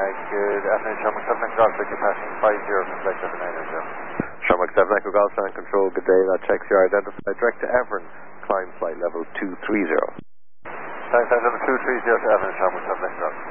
Good afternoon, Shamrock 7 Echo Golf, you're passing 50 from Flight 790. Shamrock 7 Echo Golf, Stand Control, good day. That checks your identified direct to Evern, climb flight level 230. Flight level 230 to Evern, Shamrock 7 Echo Golf.